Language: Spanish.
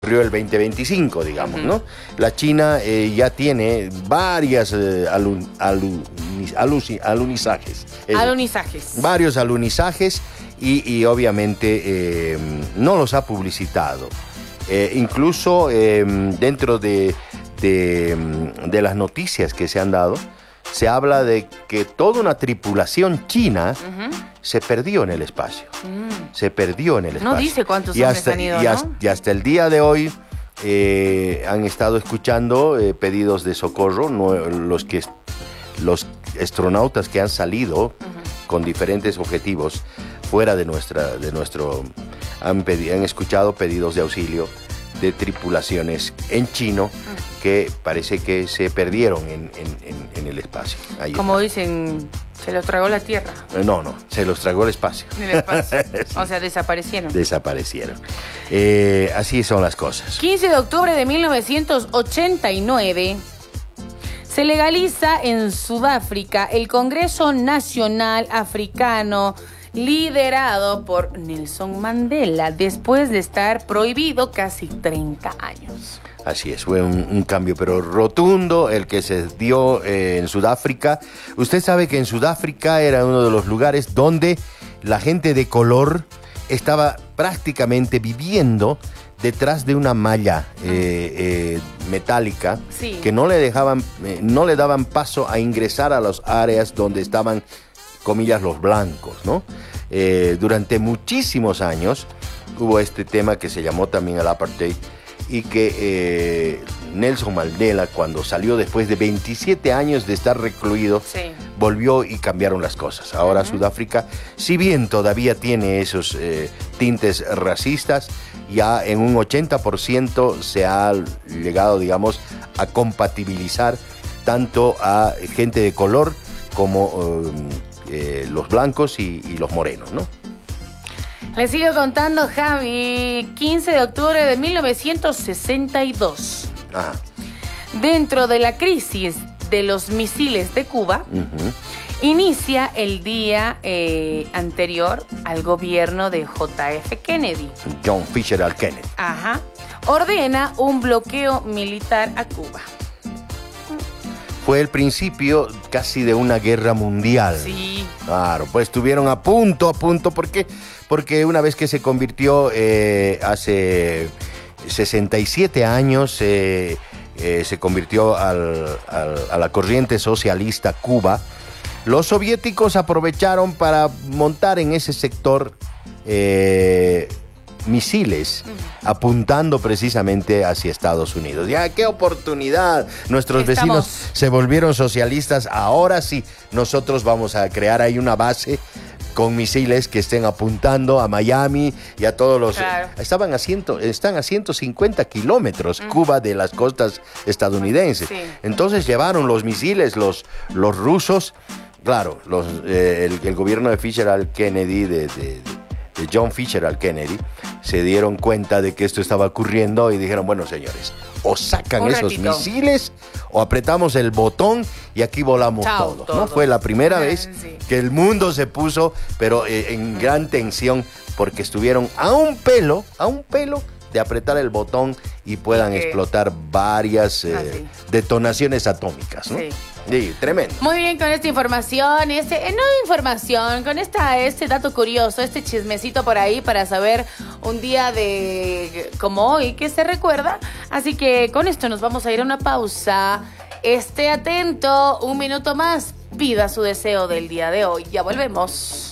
ocurrió el 2025, digamos, ¿no? La China ya tiene varias alunizajes. Varios alunizajes y obviamente no los ha publicitado. Incluso dentro de las noticias que se han dado, se habla de que toda una tripulación china se perdió en el espacio. Se perdió en el espacio. No dice cuántos hombres han ido, ¿no? Y hasta el día de hoy han estado escuchando pedidos de socorro, los astronautas que han salido con diferentes objetivos fuera de nuestro han escuchado pedidos de auxilio de tripulaciones en chino que parece que se perdieron en el espacio. Ahí como está. Dicen, se los tragó la Tierra. No, se los tragó el espacio. El espacio. Sí. O sea, desaparecieron. Desaparecieron. Así son las cosas. 15 de octubre de 1989 se legaliza en Sudáfrica el Congreso Nacional Africano, liderado por Nelson Mandela, después de estar prohibido casi 30 años. Así es, fue un cambio pero rotundo el que se dio en Sudáfrica. Usted sabe que en Sudáfrica era uno de los lugares donde la gente de color estaba prácticamente viviendo detrás de una malla metálica, sí, que no le daban paso a ingresar a las áreas donde estaban, comillas, los blancos, ¿no? Durante muchísimos años hubo este tema que se llamó también el apartheid, y que Nelson Mandela, cuando salió después de 27 años de estar recluido, sí, volvió y cambiaron las cosas. Ahora Sudáfrica, si bien todavía tiene esos tintes racistas, ya en un 80% se ha llegado, digamos, a compatibilizar tanto a gente de color como los blancos y los morenos, ¿no? Les sigo contando, Javi. 15 de octubre de 1962. Ajá. Dentro de la crisis de los misiles de Cuba, inicia el día anterior al gobierno de J.F. Kennedy. John Fitzgerald Kennedy. Ajá. Ordena un bloqueo militar a Cuba. Fue el principio casi de una guerra mundial. Sí. Claro, pues estuvieron a punto, porque una vez que se convirtió hace 67 años, se convirtió a la corriente socialista Cuba, los soviéticos aprovecharon para montar en ese sector misiles apuntando precisamente hacia Estados Unidos. Ya, qué oportunidad. Nuestros vecinos se volvieron socialistas. Ahora sí, nosotros vamos a crear ahí una base con misiles que estén apuntando a Miami y a todos los... Claro. Están a 150 kilómetros Cuba de las costas estadounidenses. Sí. Entonces llevaron los misiles, los rusos. Claro, el gobierno de Fitzgerald Kennedy, de John Fitzgerald Kennedy, se dieron cuenta de que esto estaba ocurriendo y dijeron, bueno, señores, o sacan esos misiles o apretamos el botón y aquí volamos todos, ¿no? Fue la primera vez que el mundo se puso, pero en gran tensión, porque estuvieron a un pelo de apretar el botón y puedan explotar varias detonaciones atómicas, ¿no? Sí. Sí, tremendo. Muy bien, con esta información, con este dato curioso, este chismecito por ahí para saber un día como hoy que se recuerda. Así que con esto nos vamos a ir a una pausa. Esté atento, un minuto más, pida su deseo del día de hoy. Ya volvemos.